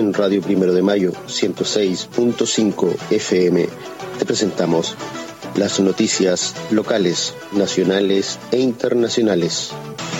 En Radio Primero de Mayo, 106.5 FM, te presentamos las noticias locales, nacionales e internacionales.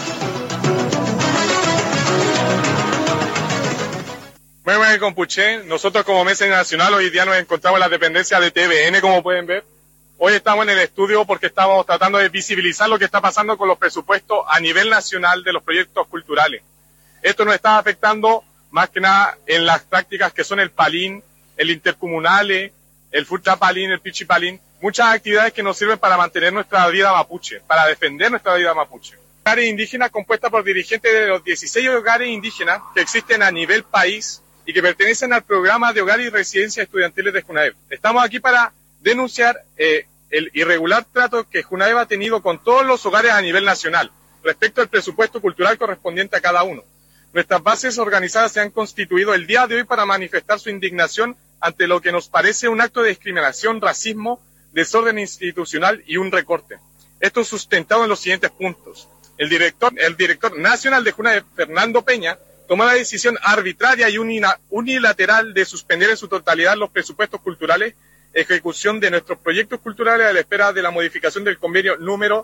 Muy bien, compuché. Nosotros como Mesa Nacional hoy día nos encontramos en la dependencia de TVN, como pueden ver. Hoy estamos en el estudio porque estamos tratando de visibilizar lo que está pasando con los presupuestos a nivel nacional de los proyectos culturales. Esto nos está afectando más que nada en las prácticas que son el palín, el intercomunale, el futrapalín, el pichipalín, muchas actividades que nos sirven para mantener nuestra vida mapuche, para defender nuestra vida mapuche. Hogares indígenas compuesta por dirigentes de los 16 hogares indígenas que existen a nivel país y que pertenecen al programa de hogares y residencias estudiantiles de JUNAEV. Estamos aquí para denunciar el irregular trato que JUNAEV ha tenido con todos los hogares a nivel nacional respecto al presupuesto cultural correspondiente a cada uno. Nuestras bases organizadas se han constituido el día de hoy para manifestar su indignación ante lo que nos parece un acto de discriminación, racismo, desorden institucional y un recorte. Esto sustentado en los siguientes puntos. El director nacional de JUNAEV, Fernando Peña, tomó la decisión arbitraria y unilateral de suspender en su totalidad los presupuestos culturales, ejecución de nuestros proyectos culturales a la espera de la modificación del convenio número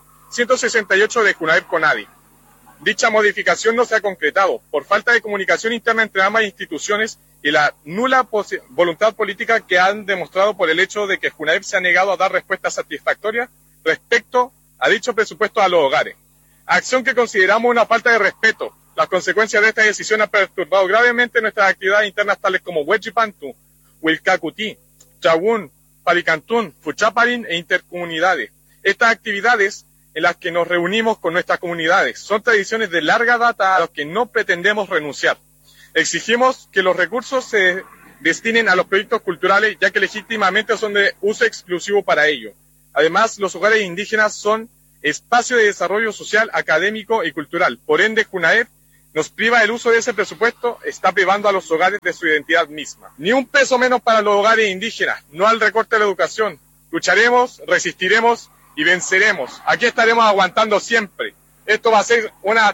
168 de JUNAEV con ADI. Dicha modificación no se ha concretado por falta de comunicación interna entre ambas instituciones y la nula voluntad política que han demostrado por el hecho de que JUNAEV se ha negado a dar respuestas satisfactorias respecto a dicho presupuesto a los hogares. Acción que consideramos una falta de respeto. Las consecuencias de esta decisión han perturbado gravemente nuestras actividades internas tales como Huechipantu, Huilcacuti, Chagún, Palicantún, Fuchapalín e intercomunidades. Estas actividades en las que nos reunimos con nuestras comunidades son tradiciones de larga data a las que no pretendemos renunciar. Exigimos que los recursos se destinen a los proyectos culturales, ya que legítimamente son de uso exclusivo para ello. Además, los hogares indígenas son espacio de desarrollo social, académico y cultural. Por ende, JUNAEV nos priva del uso de ese presupuesto, está privando a los hogares de su identidad misma. Ni un peso menos para los hogares indígenas, no al recorte de la educación. Lucharemos, resistiremos y venceremos. Aquí estaremos aguantando siempre. Esto va a ser una